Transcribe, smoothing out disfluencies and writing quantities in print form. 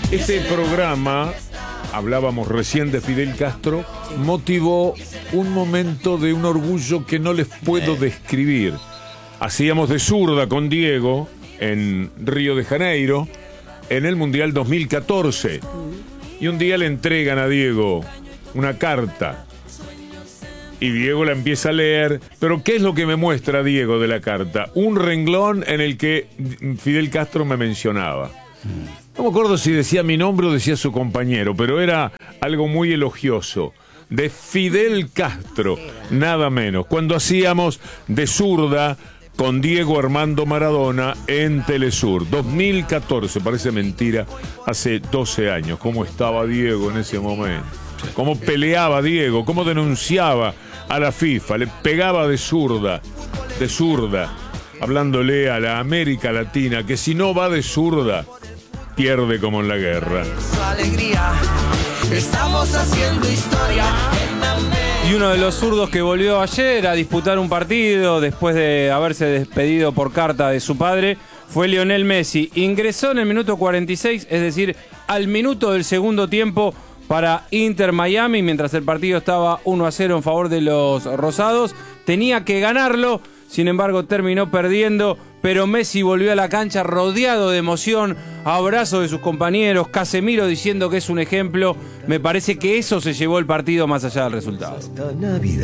Este programa, hablábamos recién de Fidel Castro, motivó un momento de un orgullo que no les puedo describir. Hacíamos de zurda con Diego en Río de Janeiro en el Mundial 2014. Y un día le entregan a Diego una carta. Y Diego la empieza a leer. Pero ¿qué es lo que me muestra Diego de la carta? Un renglón en el que Fidel Castro me mencionaba. No me acuerdo si decía mi nombre o decía su compañero, pero era algo muy elogioso. De Fidel Castro, nada menos. Cuando hacíamos de zurda con Diego Armando Maradona en Telesur. 2014, parece mentira, hace 12 años. ¿Cómo estaba Diego en ese momento? ¿Cómo peleaba Diego? ¿Cómo denunciaba a la FIFA? Le pegaba de zurda, hablándole a la América Latina que si no va de zurda, pierde como en la guerra. Estamos haciendo historia. Y uno de los zurdos que volvió ayer a disputar un partido después de haberse despedido por carta de su padre fue Lionel Messi. Ingresó en el minuto 46, es decir, al minuto del segundo tiempo para Inter Miami, mientras el partido estaba 1-0 en favor de los rosados. Tenía que ganarlo, sin embargo terminó perdiendo, pero Messi volvió a la cancha rodeado de emoción, abrazo de sus compañeros, Casemiro diciendo que es un ejemplo. Me parece que eso se llevó el partido más allá del resultado. Hasta Navidad.